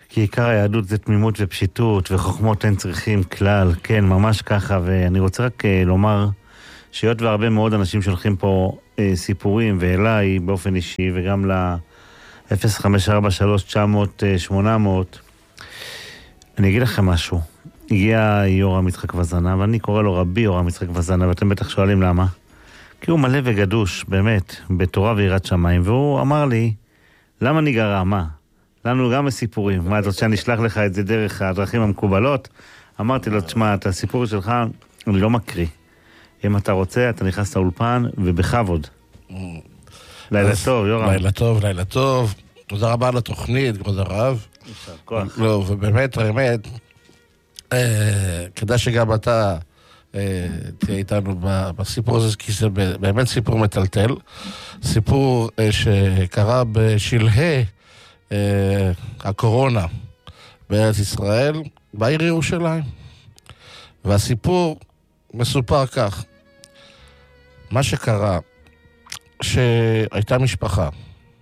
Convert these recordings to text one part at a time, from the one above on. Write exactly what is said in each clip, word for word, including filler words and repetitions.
כי עיקר היהדות זה תמימות ופשיטות, וחוכמות אין צריכים כלל, כן, ממש ככה, ואני רוצה רק uh, לומר, שהיות והרבה מאוד אנשים שולחים פה uh, סיפורים, ואליי באופן אישי, וגם ל-אפס חמש ארבע שלוש תשע מאות שמונה מאות, אני אגיד לכם משהו, הגיע יורם יצחק וזנה, ואני קורא לו רבי יורם יצחק וזנה, ואתם בטח שואלים למה, כי הוא מלא וגדוש, באמת, בתורה ויראת שמיים, והוא אמר לי, למה ניגרע, מה? לנו גם הסיפורים, מה, אתה רוצה שאני אשלח לך את זה דרך הדרכים המקובלות? אמרתי לו, תשמע, את הסיפור שלך, אני לא מקריא. אם אתה רוצה, אתה נכנס לאולפן, ובכבוד. לילה טוב, יורם. לילה טוב, לילה טוב. תודה רבה על התוכנית, כבוד הרב. יישר כוח. לא, ובאמת, האמת, כדאי שגם אתה תהיה איתנו בסיפור הזה, כי זה באמת סיפור מטלטל. סיפור שקרה בשלהי הקורונה בארץ ישראל, בעיר ירושלים. והסיפור מסופר כך. מה שקרה, שהייתה משפחה,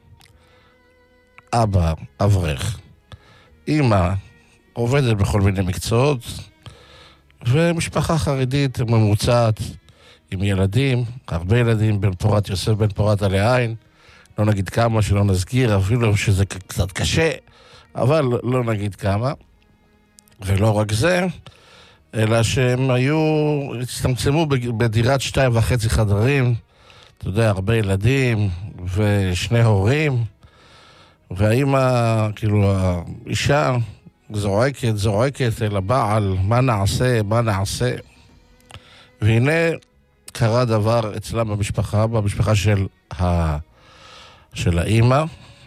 אבא, אברך, אמא, עובדת בכל מיני מקצועות, ומשפחה חרדית ממוצעת עם ילדים, הרבה ילדים, בן פורת יוסף, בן פורת עלי עין, לא נגיד כמה, שלא נזכיר, אפילו שזה קצת קשה, אבל לא נגיד כמה. ולא רק זה, אלא שהם היו, הצטמצמו בדירת שתיים וחצי חדרים, אתה יודע, הרבה ילדים ושני הורים, והאמא, כאילו האישה, זועקת, זועקת אל הבעל, מה נעשה, מה נעשה. והנה קרה דבר אצלם במשפחה, במשפחה של ה... של האמא.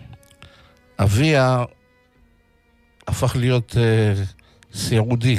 אביה הפך להיות uh, סיעודי,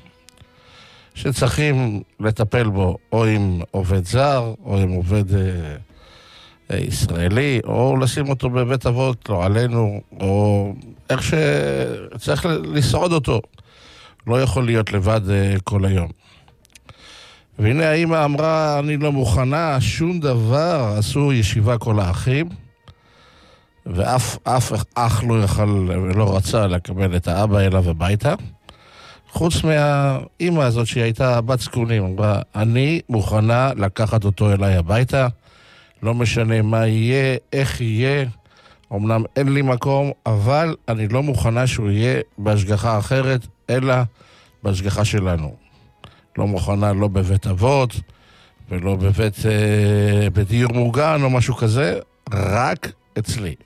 שצריכים לטפל בו או עם עובד זר, או עם עובד uh, uh, ישראלי, או לשים אותו בבית אבות, לא עלינו, או איך שצריך לשרוד אותו. לא יכול להיות לבד uh, כל היום. והנה האמא אמרה, אני לא מוכנה, שום דבר, עשו ישיבה כל האחים, ואף אף אח לא יכל ולא רצה לקבל את האבא אליו הביתה, חוץ מהאמא הזאת שהיא הייתה בת זקונים, אמרה, אני מוכנה לקחת אותו אליי הביתה, לא משנה מה יהיה, איך יהיה, אמנם אין לי מקום, אבל אני לא מוכנה שהוא יהיה בהשגחה אחרת, אלא בהשגחה שלנו. לא מוכנה לא בבית אבות, ולא בבית, אה, בדיור מוגן או משהו כזה, רק אצלי.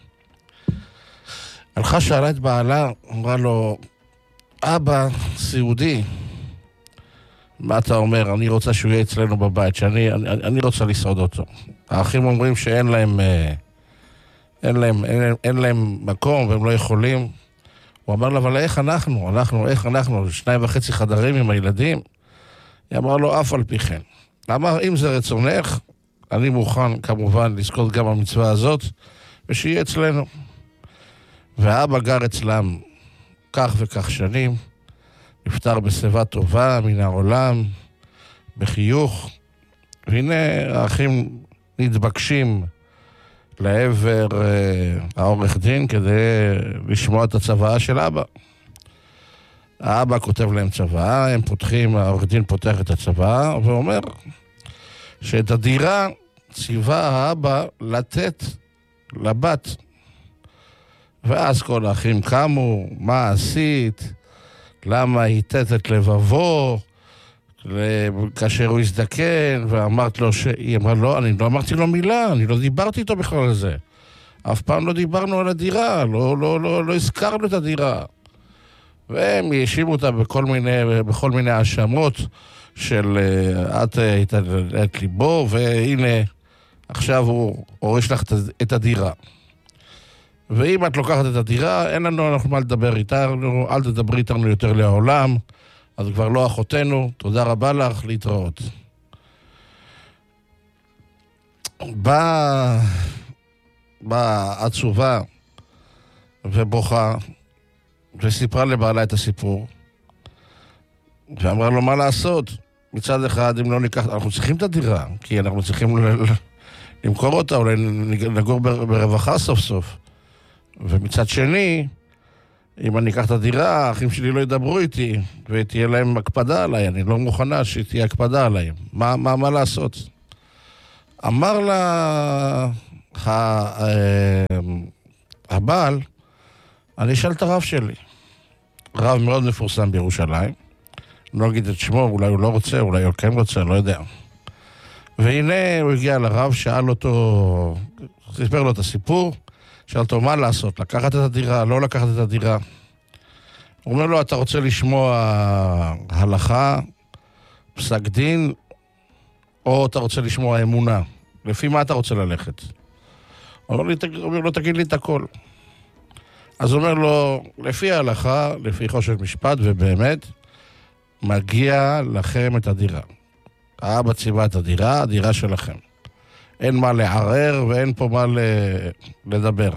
הלכה שאלה את בעלה, אמרה לו, אבא סיעודי, מה אתה אומר? אני רוצה שהוא יהיה אצלנו בבית, שאני אני, אני רוצה לשרוד אותו. האחים אומרים שאין להם, אה, אין להם, אין להם, אין להם מקום והם לא יכולים. הוא אמר לה, אבל איך אנחנו? אנחנו, איך אנחנו? שניים וחצי חדרים עם הילדים? היא אמרה לו, אף על פי כן. אמר, אם זה רצונך, אני מוכן כמובן לזכות גם המצווה הזאת, ושיהיה אצלנו. והאבא גר אצלם כך וכך שנים, נפטר בשיבה טובה מן העולם, בחיוך, והנה האחים נתבקשים לעבר אה, העורך דין כדי לשמוע את הצוואה של אבא. האבא כותב להם צוואה, הם פותחים, העורך דין פותח את הצוואה, ואומר שאת הדירה ציווה האבא לתת לבת. ואז כל האחים קמו, מה עשית? למה היטט את לבבו? כאשר הוא הזדקן, ואמרת לו, ש... היא אמרה, לא, אני לא אמרתי לו מילה, אני לא דיברתי איתו בכלל על זה. אף פעם לא דיברנו על הדירה, לא, לא, לא, לא הזכרנו את הדירה. והם ישימו אותה בכל מיני, בכל מיני האשמות של את את ליבו, והנה, עכשיו הוא הורש לך את הדירה. ואם את לוקחת את הדירה, אין לנו אנחנו מה לדבר איתנו, אל תדברי איתנו יותר לעולם, אז כבר לא אחותנו, תודה רבה לך, להתראות. באה באה עצובה ובוכה, וסיפרה לבעלה את הסיפור, ואמרה לו מה לעשות. מצד אחד, אם לא ניקח, אנחנו צריכים את הדירה, כי אנחנו צריכים למכור אותה, אולי נגור ברווחה סוף סוף. ומצד שני, אם אני אקח את הדירה, האחים שלי לא ידברו איתי, ותהיה להם הקפדה עליי, אני לא מוכנה שתהיה הקפדה עליי. מה, מה, מה לעשות? אמר לה הבעל, אני אשאל את הרב שלי. רב מאוד מפורסם בירושלים, לא אגיד את שמו, אולי הוא לא רוצה, אולי הוא כן רוצה, לא יודע. והנה הוא הגיע לרב, שאל אותו, סיפר לו את הסיפור, שאל אותו מה לעשות, לקחת את הדירה, לא לקחת את הדירה. הוא אומר לו, אתה רוצה לשמוע הלכה, פסק דין, או אתה רוצה לשמוע אמונה? לפי מה אתה רוצה ללכת? הוא אומר לו, תגיד לי את הכל. אז הוא אומר לו, לפי ההלכה, לפי חושן משפט, ובאמת, מגיע לכם את הדירה. האבא ציווה את הדירה, הדירה שלכם. אין מה לערער ואין פה מה לדבר.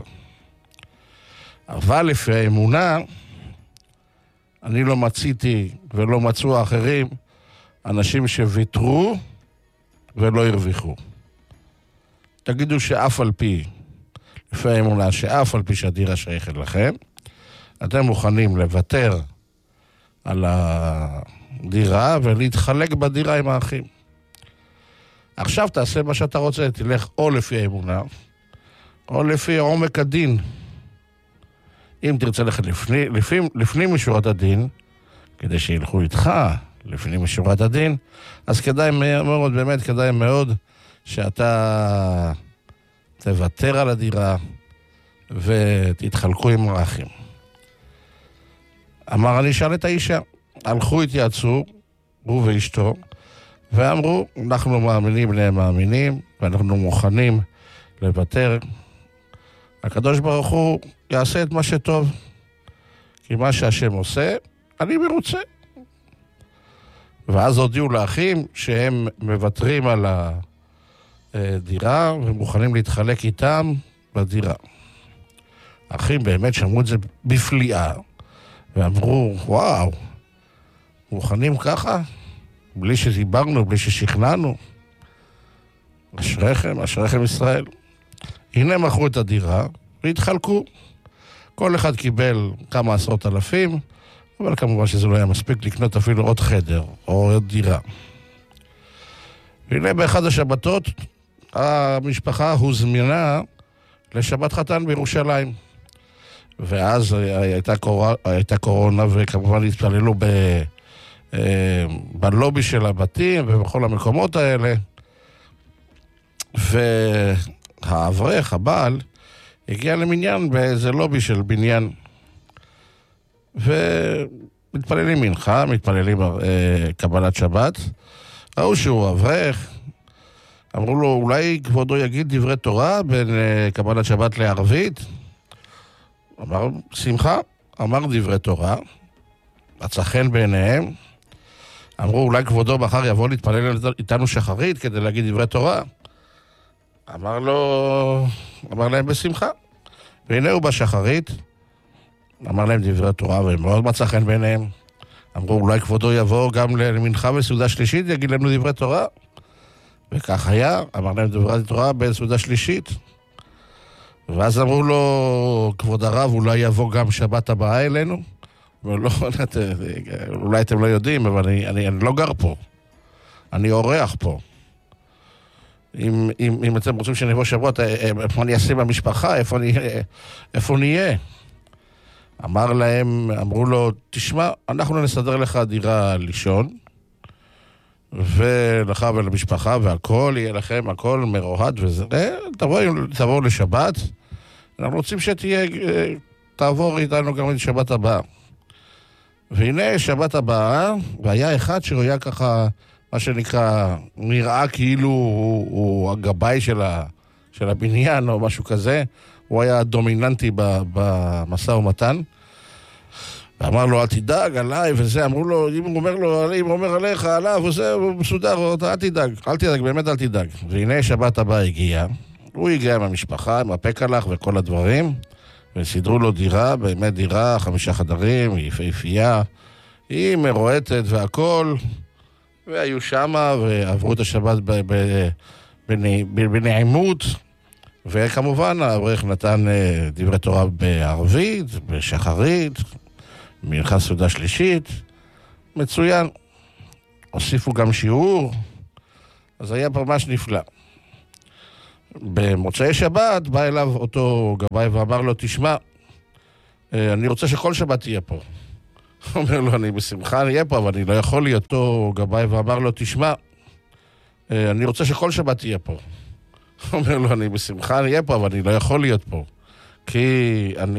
אבל לפי האמונה, אני לא מציתי ולא מצאו אחרים, אנשים שוויתרו ולא הרוויחו. תגידו שאף על פי, לפי האמונה, שאף על פי שהדירה שייכת לכם, אתם מוכנים לוותר על הדירה ולהתחלק בדירה עם האחים. עכשיו תעשה מה שאתה רוצה, תלך או לפי האמונה, או לפי עומק הדין. אם תרצה ללכת לפני, לפני, לפני משורת הדין, כדי שילכו איתך לפני משורת הדין, אז כדאי מאוד, באמת כדאי מאוד, שאתה תוותר על הדירה ותתחלקו עם האחים. אמר, אני אשאל את האישה. הלכו התייעצו, הוא ואשתו, ואמרו, אנחנו מאמינים בני מאמינים, ואנחנו מוכנים לוותר. הקדוש ברוך הוא יעשה את מה שטוב, כי מה שהשם עושה, אני מרוצה. ואז הודיעו לאחים שהם מוותרים על הדירה, ומוכנים להתחלק איתם בדירה. האחים באמת שמעו את זה בפליאה, ואמרו, וואו, מוכנים ככה? בלי שדיברנו, בלי ששכנענו. אשריכם, אשריכם ישראל. הנה מכרו את הדירה והתחלקו. כל אחד קיבל כמה עשרות אלפים, אבל כמובן שזה לא היה מספיק לקנות אפילו עוד חדר או עוד דירה. והנה באחד השבתות המשפחה הוזמנה לשבת חתן בירושלים. ואז הייתה קורונה, הייתה קורונה וכמובן התפללו ב... בלובי של הבתים ובכל המקומות האלה. והאברך, הבעל, הגיע למניין באיזה לובי של בניין. ומתפללים מנחה, מתפללים אה, קבלת שבת. ראו שהוא אברך. אמרו לו, אולי כבודו יגיד דברי תורה בין אה, קבלת שבת לערבית? אמר, שמחה, אמר דברי תורה. מצא חן בעיניהם. אמרו, אולי כבודו מחר יבוא להתפלל איתנו שחרית כדי להגיד דברי תורה. אמר לו, אמר להם בשמחה. והנה הוא בשחרית, אמר להם דברי תורה, והם מאוד מצא חן בעיניהם. אמרו, אולי כבודו יבוא גם למנחה בסעודה שלישית, יגיד לנו דברי תורה. וכך היה, אמר להם דברי תורה בסעודה שלישית. ואז אמרו לו, כבוד הרב, אולי יבוא גם שבת הבאה אלינו? ולא, אולי אתם לא יודעים, אבל אני, אני, אני לא גר פה. אני אורח פה. אם, אם, אם אתם רוצים שנבוא שבועות, איפה אני אעשה במשפחה? איפה, אני, איפה נהיה? אמר להם, אמרו לו, תשמע, אנחנו נסדר לך דירה לישון, ולך ולמשפחה, והכל יהיה לכם, הכל מרוהד וזה. תבואו, תבואו לשבת, אנחנו רוצים שתהיה, תעבור איתנו גם לשבת הבאה. והנה שבת הבאה, והיה אחד שרואה ככה, מה שנקרא, נראה כאילו הוא, הוא הגבאי של, ה, של הבניין או משהו כזה, הוא היה דומיננטי במשא ומתן, ואמר לו, אל תדאג עליי וזה, אמרו לו, אם הוא אומר לו, אם הוא אומר עליך, עליו וזה, הוא מסודר, אל תדאג, אל תדאג, באמת אל תדאג. והנה שבת הבאה הגיע, הוא הגיע עם המשפחה, עם הפקלח וכל הדברים, וסידרו לו דירה, באמת דירה, חמישה חדרים, יפהפייה, היא מרועטת והכל, והיו שמה ועברו את השבת בנעימות, וכמובן, האברך נתן דברי תורה בערבית, בשחרית, מנחה סעודה שלישית, מצוין. הוסיפו גם שיעור, אז היה ממש נפלא. במוצאי שבת בא אליו אותו גבאי ואמר לו, תשמע, אני רוצה שכל שבת תהיה פה. הוא אומר לו, אני בשמחה אני אהיה פה, אבל אני לא יכול להיות. אותו גבאי ואמר לו, תשמע, אני רוצה שכל שבת תהיה פה. הוא אומר לו, אני בשמחה אני אהיה פה, אבל אני לא יכול להיות פה. כי אני